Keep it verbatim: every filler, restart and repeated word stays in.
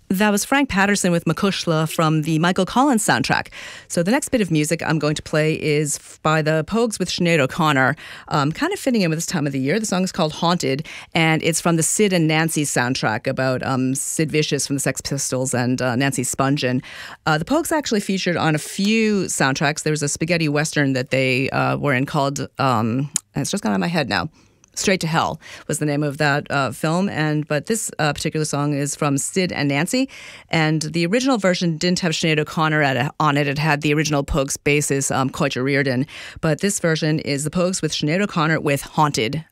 That was Frank Patterson with Macushla from the Michael Collins soundtrack. So the next bit of music I'm going to play is by the Pogues with Sinead O'Connor, um, kind of fitting in with this time of the year. The song is called Haunted, and it's from the Sid and Nancy soundtrack about um, Sid Vicious from the Sex Pistols and uh, Nancy Spungen. Uh, the Pogues actually featured on a few soundtracks. There was a spaghetti western that they uh, were in called, um, it's just gone out of my head now, Straight to Hell was the name of that uh, film, and but this uh, particular song is from Sid and Nancy, and the original version didn't have Sinead O'Connor at a, on it. It had the original Pogues bassist, um, Coitra Reardon, but this version is the Pogues with Sinead O'Connor with Haunted.